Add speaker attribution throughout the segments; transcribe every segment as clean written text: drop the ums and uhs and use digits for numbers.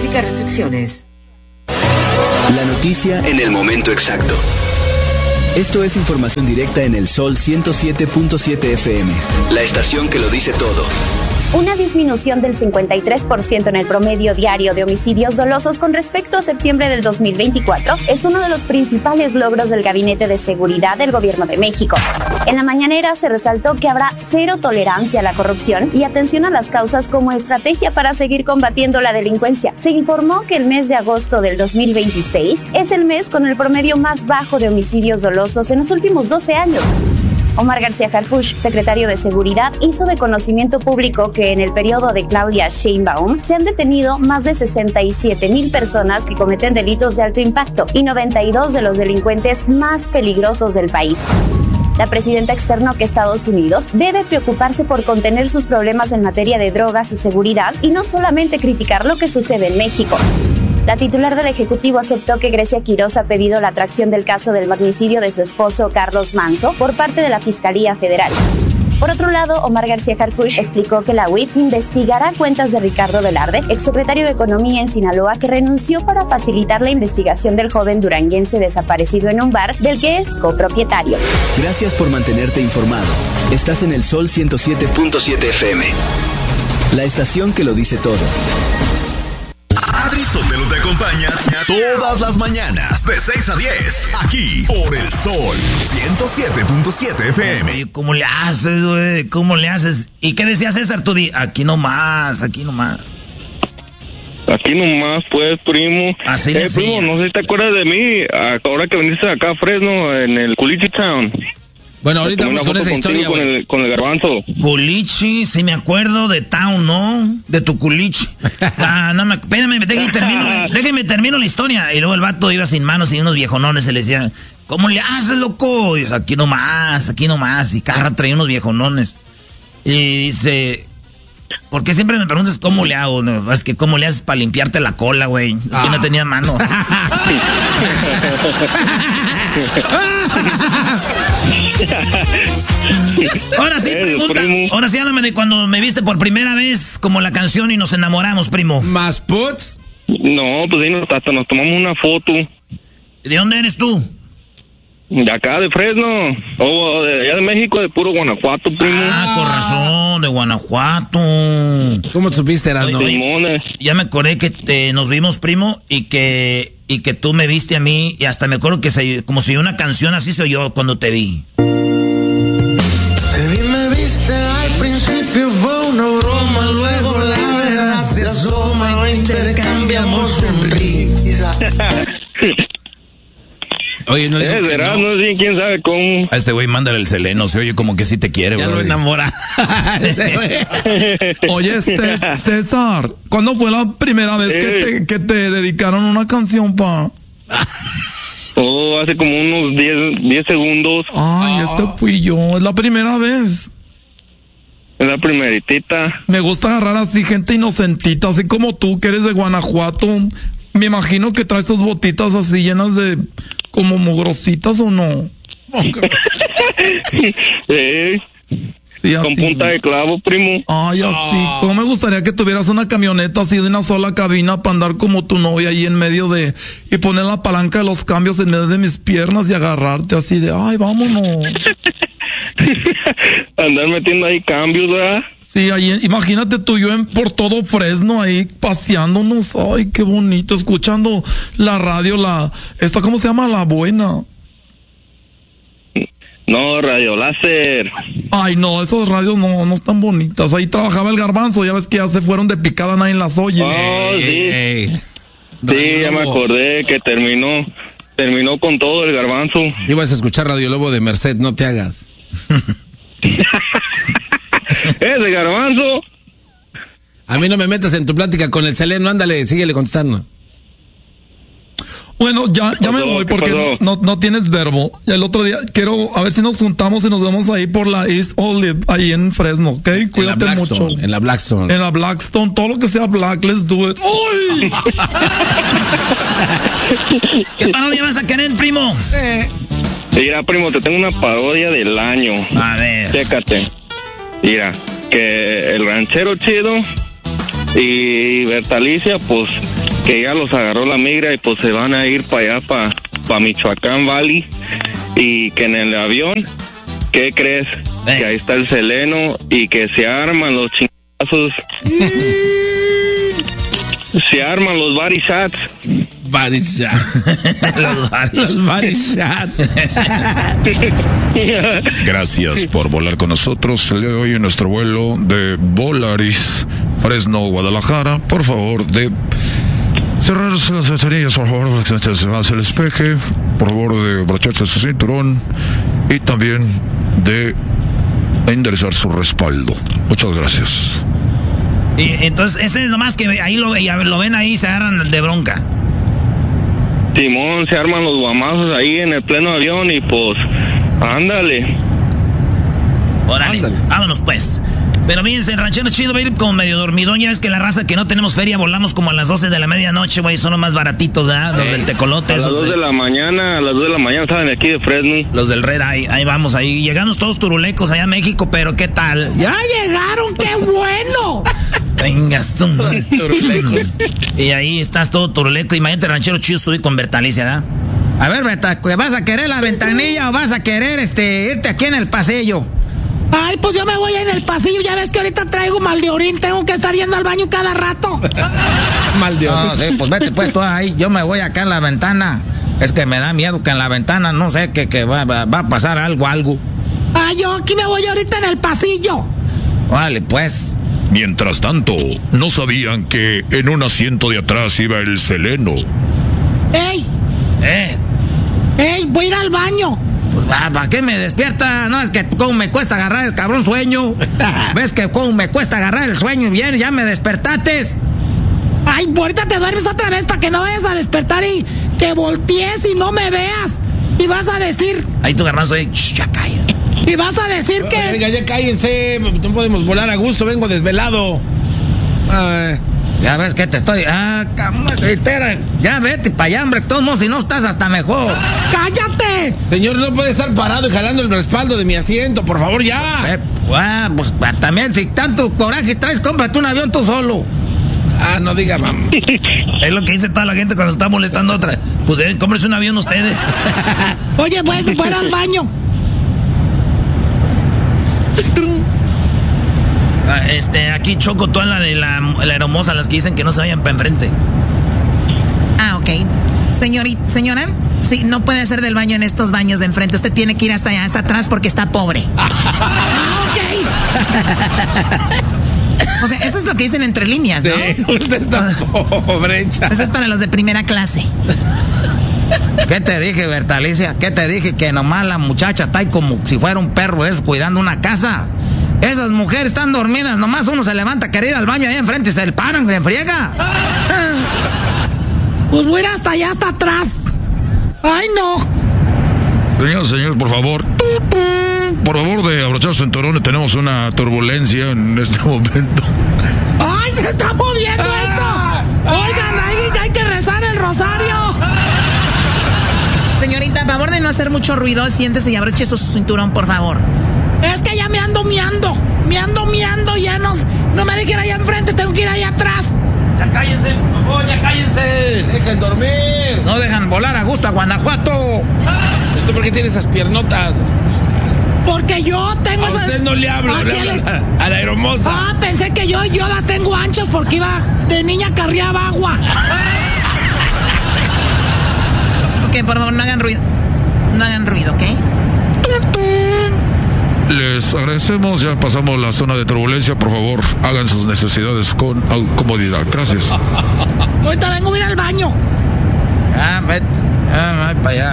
Speaker 1: Aplica restricciones.
Speaker 2: La noticia en el momento exacto. Esto es información directa en el Sol 107.7 FM. La estación que lo dice todo.
Speaker 3: Una disminución del 53% en el promedio diario de homicidios dolosos con respecto a septiembre del 2024 es uno de los principales logros del Gabinete de Seguridad del Gobierno de México. En la mañanera se resaltó que habrá cero tolerancia a la corrupción y atención a las causas como estrategia para seguir combatiendo la delincuencia. Se informó que el mes de agosto del 2026 es el mes con el promedio más bajo de homicidios dolosos en los últimos 12 años. Omar García Harfuch, secretario de Seguridad, hizo de conocimiento público que en el periodo de Claudia Sheinbaum se han detenido más de 67,000 personas que cometen delitos de alto impacto y 92 de los delincuentes más peligrosos del país. La presidenta externó que Estados Unidos debe preocuparse por contener sus problemas en materia de drogas y seguridad y no solamente criticar lo que sucede en México. La titular del Ejecutivo aceptó que Grecia Quiroz ha pedido la atracción del caso del magnicidio de su esposo Carlos Manso por parte de la Fiscalía Federal. Por otro lado, Omar García Harfuch explicó que la UIF investigará cuentas de Ricardo Velarde, exsecretario de Economía en Sinaloa, que renunció para facilitar la investigación del joven duranguense desaparecido en un bar del que es copropietario.
Speaker 2: Gracias por mantenerte informado. Estás en el Sol 107.7 FM. La estación que lo dice todo.
Speaker 4: Adri Sotelo te acompaña todas las mañanas de 6 a 10 aquí por el Sol 107.7 FM.
Speaker 5: Oye, ¿cómo le haces, güey? ¿Cómo le haces? ¿Y qué decía César? Tú aquí nomás, aquí nomás.
Speaker 6: Aquí nomás, pues, primo.
Speaker 5: Así
Speaker 6: primo, no sé si te acuerdas de mí, ahora que viniste acá a Fresno, en el Culichi Town.
Speaker 7: Bueno, ahorita vamos con esa historia,
Speaker 6: con el garbanzo.
Speaker 5: Culichi, sí me acuerdo de Town, ¿no? De tu Culichi. No, espérame, déjame termino la historia. Y luego el vato iba sin manos y unos viejonones se le decían, ¿cómo le haces, loco? Y dice, aquí nomás. Y cada traía unos viejonones. Y dice, ¿por qué siempre me preguntas cómo le hago? No, es que cómo le haces para limpiarte la cola, güey. Es que no tenía mano. Ahora sí, pregunta. Ahora sí, háblame de cuando me viste por primera vez, como la canción, y nos enamoramos, primo.
Speaker 7: ¿Más puts?
Speaker 6: No, pues hasta nos tomamos una foto.
Speaker 5: ¿De dónde eres tú?
Speaker 6: De acá, de Fresno. De allá de México, de puro Guanajuato, primo.
Speaker 5: Con razón, de Guanajuato.
Speaker 7: ¿Cómo te supiste, Erasmo?
Speaker 5: Ya me acordé que nos vimos, primo, y que tú me viste a mí, y hasta me acuerdo que como si una canción así se oyó cuando te vi.
Speaker 8: Te vi, me viste, al principio fue una broma, luego la verdad se asoma, intercambiamos sonrisas.
Speaker 7: Oye, no digo
Speaker 6: verás, no sé quién sabe cómo.
Speaker 5: A este güey mándale el seleno, se oye como que sí te quiere,
Speaker 7: ya
Speaker 5: bro.
Speaker 7: Lo enamora.
Speaker 9: Oye, César, ¿cuándo fue la primera vez que te dedicaron una canción, pa?
Speaker 6: Hace como unos 10 segundos.
Speaker 9: Ay, fui yo, es la primera vez.
Speaker 6: Es la primeritita.
Speaker 9: Me gusta agarrar así gente inocentita, así como tú, que eres de Guanajuato. Me imagino que traes tus botitas así llenas de como mugrositas, ¿o no? Sí,
Speaker 6: con punta de clavo, primo.
Speaker 9: Ay, así. ¿Cómo me gustaría que tuvieras una camioneta así de una sola cabina para andar como tu novia ahí en medio y poner la palanca de los cambios en medio de mis piernas y agarrarte así de, ay, vámonos.
Speaker 6: Andar metiendo ahí cambios, ¿verdad?
Speaker 9: Sí, ahí, imagínate tú y yo por todo Fresno ahí paseándonos, ay, qué bonito, escuchando la radio, ¿cómo se llama? La buena.
Speaker 6: No, Radio Láser.
Speaker 9: Ay, no, esos radios no están bonitas. Ahí trabajaba el garbanzo, ya ves que ya se fueron de picada, nadie las oye.
Speaker 6: Sí. Sí, ya me acordé que terminó con todo el garbanzo.
Speaker 7: Ibas a escuchar Radio Lobo de Merced, no te hagas.
Speaker 6: Ese garbanzo.
Speaker 7: A mí no me metas en tu plática con el seleno, ándale, síguele contestando.
Speaker 9: Bueno, ya me voy porque no tienes verbo. Y el otro día quiero a ver si nos juntamos y nos vemos ahí por la East Olive, ahí en Fresno, ¿ok? Cuídate mucho.
Speaker 7: En la Blackstone.
Speaker 9: En la Blackstone, todo lo que sea black, let's do it. ¡Uy!
Speaker 5: ¿Qué parodia vas a querer, primo?
Speaker 6: Mira, primo, te tengo una parodia del año.
Speaker 5: A ver.
Speaker 6: Chécate. Mira, que el ranchero chido y Bertalicia, pues, que ya los agarró la migra y pues se van a ir para allá, para Michoacán Valley, y que en el avión, ¿qué crees? Que ahí está el Seleno y que se arman los chingazos. Se arman los body shots.
Speaker 7: Body shots. Los body shots.
Speaker 1: Gracias por volar con nosotros el día de hoy en nuestro vuelo de Volaris Fresno, Guadalajara. Por favor, de cerrarse las ventanillas, por favor, que se avance el espeje. Por favor, de abrocharse su cinturón y también de enderezar su respaldo. Muchas gracias.
Speaker 5: Y entonces, ese es nomás que ahí lo ven ahí y se agarran de bronca.
Speaker 6: Simón, se arman los guamazos ahí en el pleno avión y pues, ándale.
Speaker 5: Órale, vámonos pues. Pero fíjense, el ranchero chido va a ir como medio dormidón. Ya ves que la raza que no tenemos feria volamos como a las 12 de la medianoche, güey. Son los más baratitos, ¿verdad? Los del tecolote.
Speaker 6: A las 2 de la mañana, salen aquí de Fresno.
Speaker 5: Los del Red, ahí vamos, ahí. Llegamos todos turulecos allá a México, pero ¿qué tal? ¡Ya llegaron! ¡Qué bueno! Vengas, turulecos. Y ahí estás todo turuleco. Imagínate, ranchero chido, subí con Bertalicia, ¿verdad? A ver, Berta, ¿vas a querer la ventanilla o vas a querer irte aquí en el pasillo?
Speaker 10: Ay, pues yo me voy en el pasillo. Ya ves que ahorita traigo mal de orín. Tengo que estar yendo al baño cada rato.
Speaker 7: Mal de orín.
Speaker 5: No, sí, pues vete pues tú ahí. Yo me voy acá en la ventana. Es que me da miedo que en la ventana, no sé, que va a pasar algo.
Speaker 10: Ah, yo aquí me voy ahorita en el pasillo.
Speaker 5: Vale, pues.
Speaker 1: Mientras tanto, no sabían que en un asiento de atrás iba el Seleno.
Speaker 10: ¡Ey! ¡Ey! Voy a ir al baño.
Speaker 5: Pues, ¿para qué me despierta? No, es que cómo me cuesta agarrar el cabrón sueño. ¿Ves que cómo me cuesta agarrar el sueño? Bien, ya me despertates.
Speaker 10: Ay, ahorita te duermes otra vez para que no vayas a despertar y te voltees y no me veas. Y vas a decir...
Speaker 5: Ahí tu garbanzo, ya calles.
Speaker 10: Y vas a decir que...
Speaker 7: Venga, ya cállense, no podemos volar a gusto, vengo desvelado.
Speaker 5: Ya ves que te estoy... gritera. Ya vete para allá, hombre, todos modos, si no estás hasta mejor.
Speaker 10: ¡Cállate!
Speaker 7: Señor, no puede estar parado y jalando el respaldo de mi asiento, por favor, ya.
Speaker 5: Pues también, si tanto coraje traes, cómprate un avión tú solo.
Speaker 7: No diga, mamá.
Speaker 5: Es lo que dice toda la gente cuando está molestando a otra. Pues cómprese un avión ustedes.
Speaker 10: Oye, pues, fuera al baño.
Speaker 5: Aquí Choco, toda la de la hermosa, las que dicen que no se vayan para enfrente.
Speaker 11: Ok. Señora, sí, no puede hacer del baño en estos baños de enfrente. Usted tiene que ir hasta allá, hasta atrás, porque está pobre.
Speaker 10: Ok.
Speaker 11: O sea, eso es lo que dicen entre líneas, ¿no?
Speaker 7: Sí, usted está pobre,
Speaker 11: eso es para los de primera clase.
Speaker 5: ¿Qué te dije, Bertalicia? ¿Qué te dije? Que nomás la muchacha está ahí como si fuera un perro cuidando una casa. Esas mujeres están dormidas, nomás uno se levanta a querer ir al baño ahí enfrente y se le paran, se friega.
Speaker 10: Pues voy a ir hasta allá, hasta atrás. ¡Ay, no!
Speaker 1: Señor, por favor. Por favor, de abrochar su cinturón, tenemos una turbulencia en este momento.
Speaker 10: ¡Ay, se está moviendo esto! Oigan, ahí hay que rezar el rosario.
Speaker 11: Señorita, a favor de no hacer mucho ruido, siéntese y abroche su cinturón, por favor.
Speaker 10: Es que ya me ando miando, ya no me dejen allá enfrente, tengo que ir allá atrás.
Speaker 5: Ya cállense, por favor, ya cállense.
Speaker 7: Dejen dormir.
Speaker 5: No dejan volar a gusto a Guanajuato.
Speaker 7: ¿Usted por qué tiene esas piernotas?
Speaker 10: Porque yo tengo
Speaker 7: a usted no le hablo, le hablo a la hermosa.
Speaker 10: Pensé que yo las tengo anchas porque iba de niña, carriaba agua.
Speaker 11: Ok, por favor, no hagan ruido, ¿ok?
Speaker 1: Les agradecemos, ya pasamos la zona de turbulencia, por favor, hagan sus necesidades con comodidad. Gracias.
Speaker 10: Ahorita vengo a ir al baño.
Speaker 5: Vete, para allá.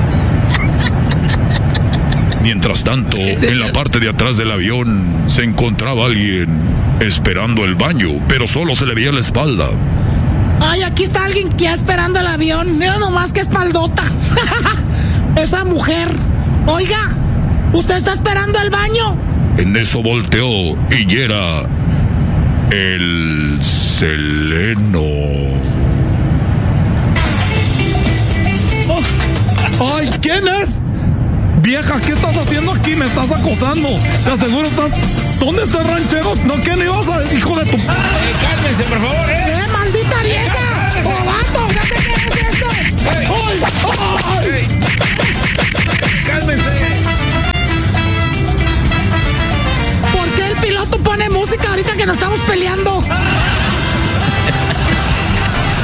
Speaker 1: Mientras tanto, en la parte de atrás del avión se encontraba alguien esperando el baño, pero solo se le veía la espalda.
Speaker 10: Ay, aquí está alguien ya esperando el avión. Mira nomás que espaldota. Esa mujer. Oiga, ¿usted está esperando el baño?
Speaker 1: En eso volteó y era el Seleno.
Speaker 9: ¡Ay! ¿Quién es? Vieja, ¿qué estás haciendo aquí? Me estás acosando. Te aseguro estás... ¿Dónde está el ranchero? ¿No qué le ibas a... hijo de tu...
Speaker 7: Cálmense, por favor,
Speaker 10: maldita vieja!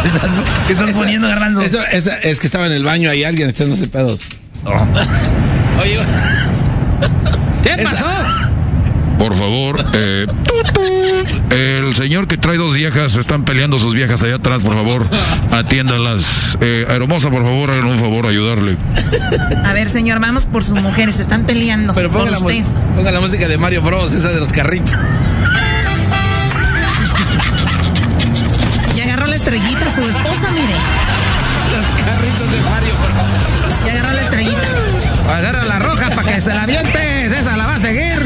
Speaker 5: ¿Qué estás poniendo, Garbanzo?
Speaker 7: Eso, es que estaba en el baño ahí alguien echándose pedos. Oh. Oye, ¿qué pasó?
Speaker 1: Por favor, el señor que trae 2 viejas, están peleando sus viejas allá atrás, por favor, atiéndalas. Hermosa, por favor, hagan un favor, ayudarle.
Speaker 11: A ver, señor, vamos por sus mujeres, se están peleando.
Speaker 7: Pero ponga la música de Mario Bros, esa de los carritos.
Speaker 11: Y agarró la estrellita a su esposa, mire.
Speaker 7: Los carritos de Mario Bros.
Speaker 11: Y agarró la estrellita.
Speaker 7: Agarra la roja para que se la avientes, esa la va a seguir.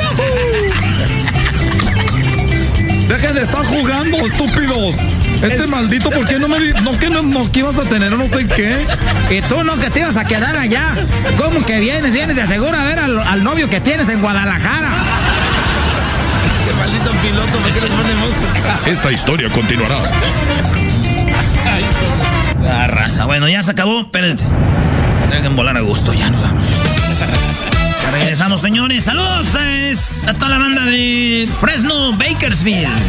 Speaker 9: Dejen de estar jugando, estúpidos. Maldito, ¿por qué no me que ibas a tener no sé qué?
Speaker 7: Y tú no, que te ibas a quedar allá. ¿Cómo que vienes de seguro a ver al novio que tienes en Guadalajara? Ese maldito piloto, ¿por qué les pone música?
Speaker 1: Esta historia continuará.
Speaker 5: La raza. Bueno, ya se acabó, espérense. Dejen volar a gusto, ya nos vamos. Ya regresamos, señores. Saludos a toda la banda de Fresno, Bakersfield.